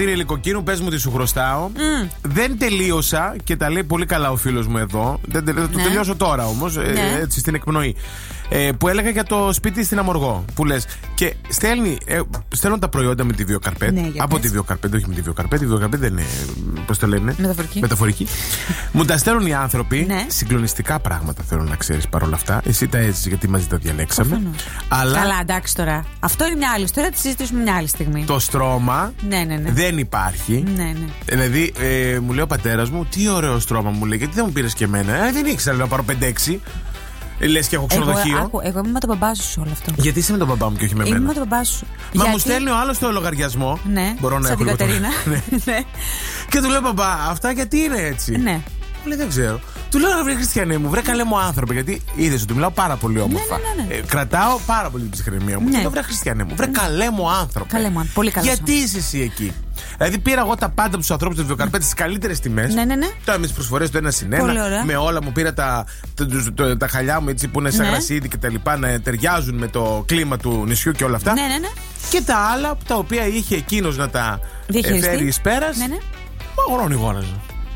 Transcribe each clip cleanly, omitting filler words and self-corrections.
Χρηματιστήρια Υλικοκίνου, πες μου τι σου χρωστάω. Δεν τελείωσα και τα λέει πολύ καλά ο φίλος μου εδώ. Θα το τελειώσω τώρα όμως, έτσι στην εκπνοή. Που έλεγα για το σπίτι στην Αμοργό. Που λες. Και στέλνουν τα προϊόντα με τη Βιοκαρπέτ. Από τη Βιοκαρπέτ, όχι με τη Βιοκαρπέτ. Η Βιοκαρπέτ δεν είναι. Πώς το λένε? Μεταφορική. Μου τα στέλνουν οι άνθρωποι. Συγκλονιστικά πράγματα θέλω να ξέρεις παρόλα αυτά. Εσύ τα έζησες γιατί μαζί τα διαλέξαμε. Αλλά... Καλά, εντάξει τώρα. Αυτό είναι μια άλλη ιστορία. Θα τη συζητήσουμε μια άλλη στιγμή. Το στρώμα δεν υπάρχει. Δηλαδή, μου λέει ο πατέρας μου, τι ωραίο στρώμα μου λέει, γιατί δεν μου πήρες και εμένα? Δεν ήξερα να πάρω 5-6. Λες και έχω ξενοδοχείο. Εγώ είμαι με τον μπαμπά σου σε όλο αυτό. Γιατί είσαι με τον μπαμπά μου και όχι με μένα? Είμαι με τον μπαμπά σου. Μα μου στέλνει ο άλλος το λογαριασμό. Ναι, μπορώ να σαν την Κατερίνα. Και του λέω, μπαμπά, αυτά γιατί είναι έτσι? Ναι. Μου λέει, δεν ξέρω. Του λέω, βρε Χριστιανέ μου, βρε καλέ μου άνθρωπο. Γιατί είδες ότι μιλάω πάρα πολύ όμορφα. Κρατάω πάρα πολύ την ψυχραιμία μου. Και λέω, βρε Χριστιανέ μου, βρε καλέ μου άνθρωπο. Πολύ καλό. Γιατί είσαι εσύ εκεί? Δηλαδή πήρα εγώ τα πάντα από τους ανθρώπους του Βιοκαρπέτ στις καλύτερες τιμές. Τώρα με τις προσφορές του 1/1. Με όλα μου πήρα τα χαλιά μου έτσι που είναι σαν γρασίδι και τα λοιπά, να ταιριάζουν με το κλίμα του νησιού και όλα αυτά. Και τα άλλα τα οποία είχε εκείνος να τα φέρει εις πέρας. Μα αγρόνι-γόραζα.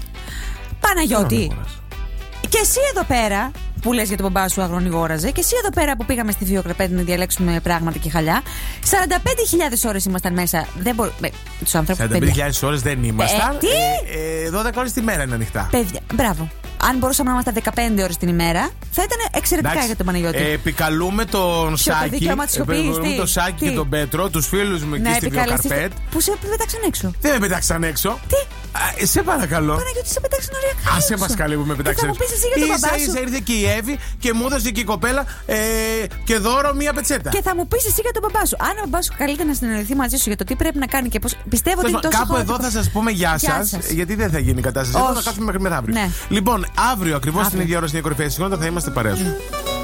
Παναγιώτη, και εσύ εδώ πέρα που λες για τον μπαμπά σου αγρονιγόραζε, και εσύ εδώ πέρα που πήγαμε στη Βιοκαρπέτ να διαλέξουμε πράγματα και χαλιά, 45.000 ώρες ήμασταν μέσα. Δεν μπορούμε. Τους ανθρώπους. 45.000 ώρες δεν ήμασταν. 12 ώρες τη μέρα είναι ανοιχτά. Παιδιά, μπράβο. Αν μπορούσαμε να είμαστε 15 ώρες την ημέρα, θα ήταν εξαιρετικά για τον Παναγιώτη. Επικαλούμε τον Σάκη. Επικαλούμε τον Σάκη και τον Πέτρο, τους φίλους μου εκεί στη Βιοκαρπέτ. Που σε πετάξαν έξω. Δεν με πετάξαν έξω. Τι? Σε παρακαλώ. Παναγιώτη, σε πετάξαν ωριακά. Άσε μας καλή που με πετάξαν έξω. Ίσα ήρθε και η Εύη και μου έδωσε και η κοπέλα και δώρο μία πετσέτα. Και θα μου πεις εσύ για τον μπαμπά σου. Αν ο μπαμπά σου καλύτερα να συνεννοηθεί μαζί σου για το τι πρέπει να κάνει και πώς. Πιστεύω ότι είναι τόσο. Κάπου εδώ θα σας πούμε γεια σας, γιατί δεν θα γίνει η κατάσταση. Θα κάτσουμε μέχρι μεθαύριο. Λοιπόν, αύριο ακριβώς την ίδια ώρα στην κορυφαία συγγνώμη θα είμαστε παρέα σου.